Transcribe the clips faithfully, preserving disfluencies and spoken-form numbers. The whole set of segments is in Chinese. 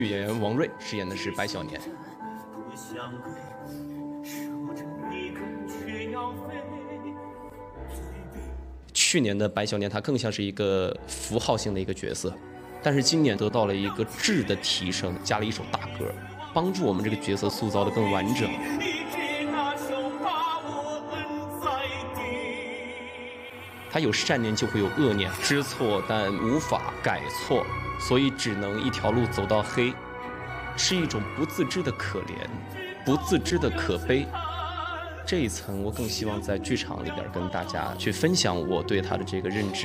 演员王瑞饰演的是白小年。去年的白小年，他更像是一个符号性的一个角色，但是今年得到了一个质的提升，加了一首大歌，帮助我们这个角色塑造的更完整。他有善念就会有恶念，知错但无法改错，所以只能一条路走到黑，是一种不自知的可怜，不自知的可悲。这一层我更希望在剧场里边跟大家去分享我对他的这个认知。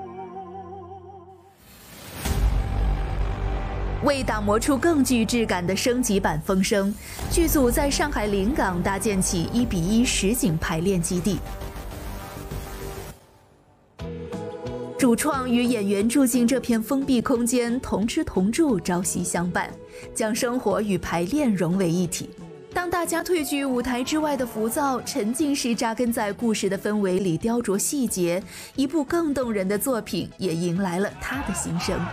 为打磨出更具质感的升级版《风声》，剧组在上海临港搭建起一比一实景排练基地。主创与演员住进这片封闭空间，同吃同住，朝夕相伴，将生活与排练融为一体。当大家退居舞台之外的浮躁，沉浸式扎根在故事的氛围里，雕琢细节，一部更动人的作品也迎来了他的新生。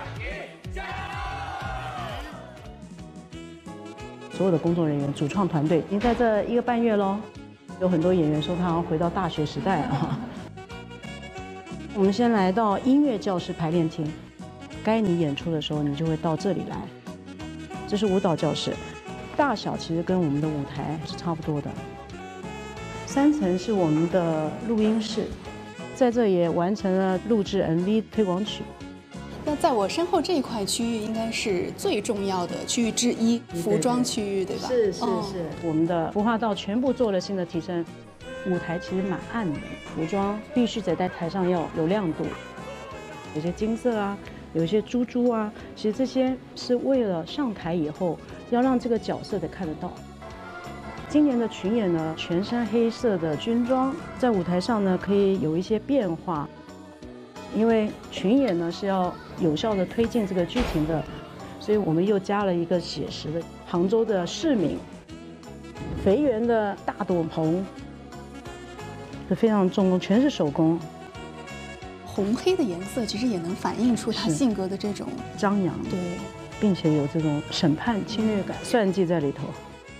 所有的工作人员、主创团队已经在这一个半月喽，有很多演员说他好像回到大学时代啊。我们先来到音乐教室排练厅，该你演出的时候，你就会到这里来。这是舞蹈教室，大小其实跟我们的舞台是差不多的。三层是我们的录音室，在这也完成了录制 M V 推广曲。 那在我身后这一块区域应该是最重要的区域之一，服装区域，对吧？ 是是是，哦、我们的服化道全部做了新的提升。舞台其实蛮暗的，服装必须得在台上要有亮度，有些金色啊，有一些珠珠啊，其实这些是为了上台以后要让这个角色得看得到。今年的群演呢，全身黑色的军装，在舞台上呢可以有一些变化，因为群演呢是要有效的推进这个剧情的，所以我们又加了一个写实的杭州的市民，肥圆的大斗篷。是非常重工，全是手工。 红黑的颜色其实也能反映出他性格的这种张扬， 对， 并且有这种审判侵略感、算计在里头。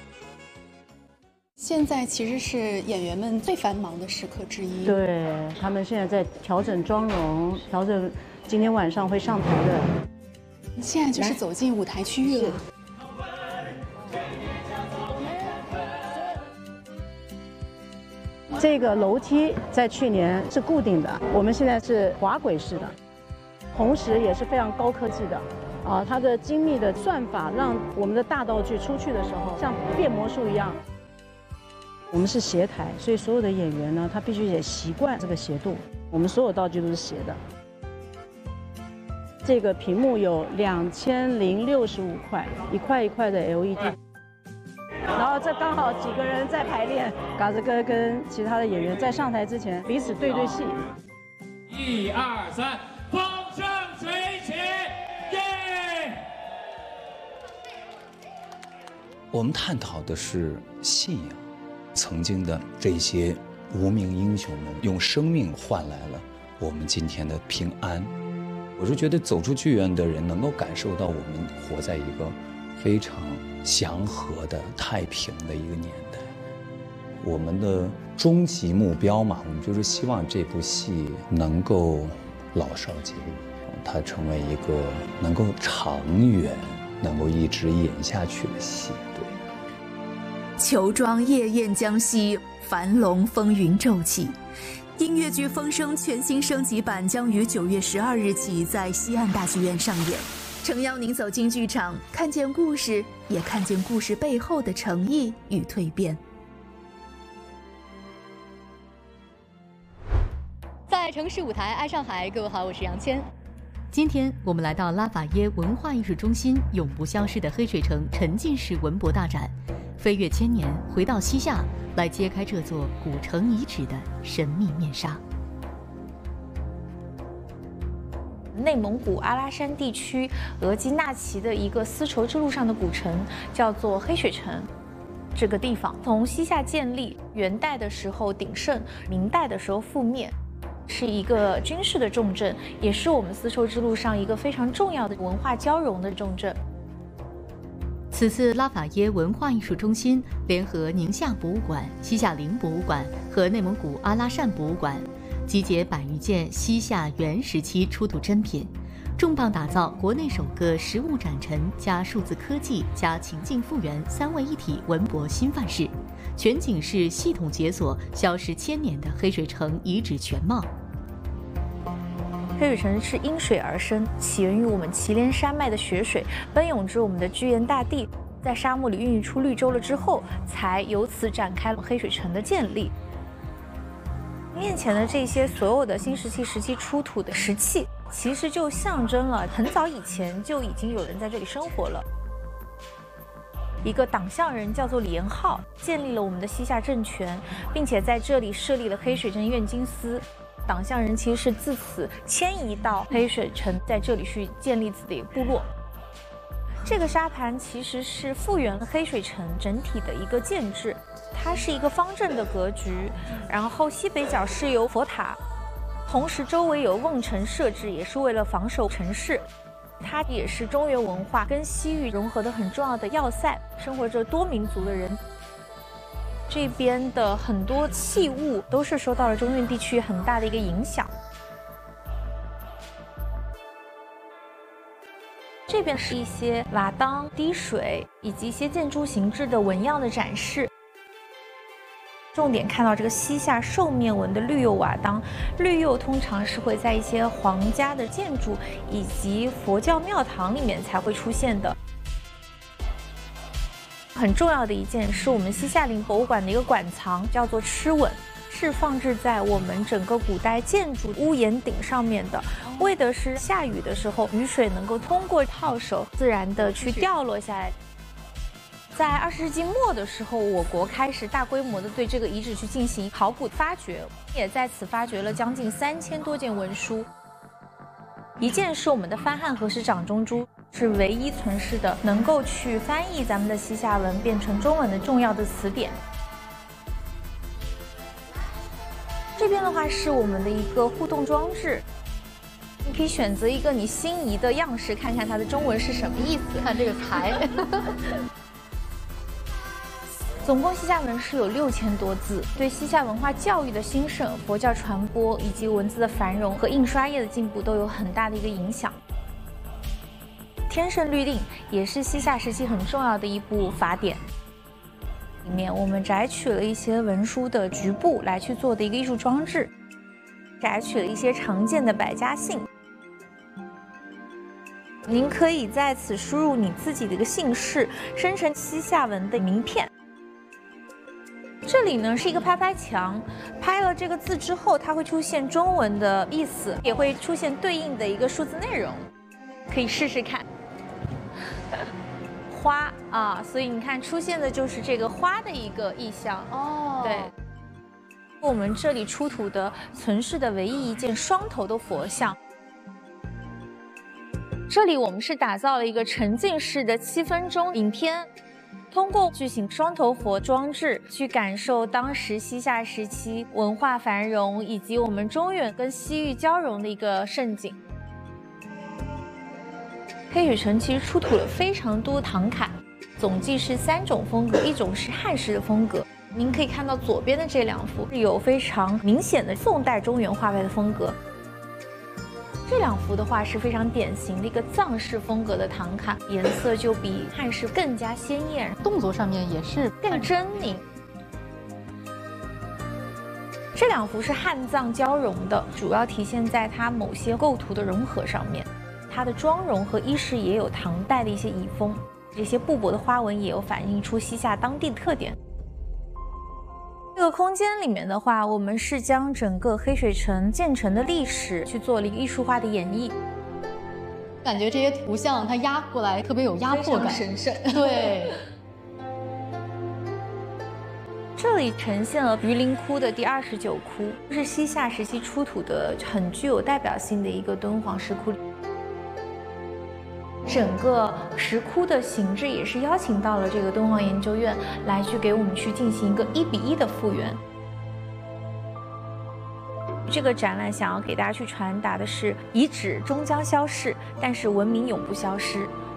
现在其实是演员们最繁忙的时刻之一。 对，他们现在在调整妆容，调整今天晚上会上台的。 现在就是走进舞台区域了。 这个楼梯在去年是固定的，我们现在是滑轨式的，同时也是非常高科技的，啊，它的精密的算法让我们的大道具出去的时候像变魔术一样。我们是斜台，所以所有的演员呢，他必须也习惯这个斜度。我们所有道具都是斜的。这个屏幕有两千零六十五块，一块一块的 L E D。然后这刚好几个人在排练，嘎子哥跟其他的演员在上台之前彼此对对戏。 一二三，风声吹起，耶！ 我们探讨的是信仰，曾经的这些无名英雄们用生命换来了我们今天的平安。我是觉得走出剧院的人能够感受到我们活在一个非常祥和的太平的一个年代。我们的终极目标嘛，我们就是希望这部戏能够老少皆宜，它成为一个能够长远能够一直演下去的戏。对， 裘庄夜宴将息，樊笼风云骤起。音乐剧《风声》全新升级版将于九月十二日起在西岸大剧院上演。诚邀您走进剧场，看见故事，也看见故事背后的诚意与蜕变。 在城市舞台爱上海，各位好，我是杨谦。今天我们来到拉法耶文化艺术中心永不消失的黑水城沉浸式文博大展，飞越千年，回到西夏，来揭开这座古城遗址的神秘面纱。 内蒙古阿拉山地区额济纳旗的一个丝绸之路上的古城，叫做黑水城。这个地方从西夏建立，元代的时候鼎盛，明代的时候覆灭，是一个军事的重镇，也是我们丝绸之路上一个非常重要的文化交融的重镇。 此次拉法耶文化艺术中心联合宁夏博物馆、西夏陵博物馆和内蒙古阿拉善博物馆，集结百余件西夏元时期出土珍品，重磅打造国内首个实物展陈加数字科技加情境复原三位一体文博新范式，全景式系统解锁消失千年的黑水城遗址全貌。 黑水城是因水而生，起源于我们祁连山脉的雪水奔涌至我们的居延大地，在沙漠里孕育出绿洲了之后，才由此展开了黑水城的建立。面前的这些所有的新石器时期出土的石器，其实就象征了很早以前就已经有人在这里生活了。一个党项人叫做李延浩，建立了我们的西夏政权，并且在这里设立了黑水镇院经司。党项人其实是自此迁移到黑水城，在这里去建立自己的部落。这个沙盘其实是复原了黑水城整体的一个建制，它是一个方正的格局，然后西北角是有佛塔，同时周围有瓮城设置，也是为了防守城市。它也是中原文化跟西域融合的很重要的要塞，生活着多民族的人。这边的很多器物都是受到了中原地区很大的一个影响。这边是一些瓦当、滴水以及一些建筑形制的纹样的展示。重点看到这个西夏兽面纹的绿釉瓦当，绿釉通常是会在一些皇家的建筑以及佛教庙堂里面才会出现的。很重要的一件是我们西夏陵博物馆的一个馆藏，叫做螭吻，是放置在我们整个古代建筑屋檐顶上面的，为的是下雨的时候，雨水能够通过套手自然的去掉落下来。在二十世纪末的时候，我国开始大规模的对这个遗址去进行考古发掘，也在此发掘了将近三千多件文书。一件是我们的翻汉和氏掌中珠，是唯一存世的能够去翻译咱们的西夏文变成中文的重要的词典。这边的话是我们的一个互动装置，你可以选择一个你心仪的样式，看看它的中文是什么意思。 看这个才。 总共西夏文是有六千多字，对西夏文化教育的兴盛、佛教传播以及文字的繁荣和印刷业的进步都有很大的一个影响。天圣律令也是西夏时期很重要的一部法典，里面我们摘取了一些文书的局部来去做的一个艺术装置，摘取了一些常见的百家姓。您可以在此输入你自己的一个姓氏，生成西夏文的名片。这里呢是一个拍拍墙，拍了这个字之后，它会出现中文的意思，也会出现对应的一个数字内容，可以试试看。花啊，所以你看出现的就是这个花的一个意象哦。对，我们这里出土的存世的唯一一件双头的佛像。这里我们是打造了一个沉浸式的七分钟影片。通过举行双头佛装置，去感受当时西夏时期文化繁荣以及我们中原跟西域交融的一个盛景。黑水城其实出土了非常多唐卡，总计是三种风格，一种是汉式的风格。您可以看到左边的这两幅有非常明显的宋代中原画派的风格。这两幅的话是非常典型的一个藏式风格的唐卡，颜色就比汉式更加鲜艳， 动作上面也是更狰狞。这两幅是汉藏交融的，主要体现在它某些构图的融合上面。它的妆容和衣饰也有唐代的一些遗风，这些布帛的花纹也有反映出西夏当地的特点。这个空间里面的话，我们是将整个黑水城建成的历史去做了一个艺术化的演绎。 感觉这些图像它压过来特别有压迫感， 神圣。 对。 这里呈现了榆林窟的第二十九窟，是西夏时期出土的很具有代表性的一个敦煌石窟。整个石窟的形制也是邀请到了这个敦煌研究院来去给我们去进行一个一比一的复原。这个展览想要给大家去传达的是，遗址终将消逝，但是文明永不消失。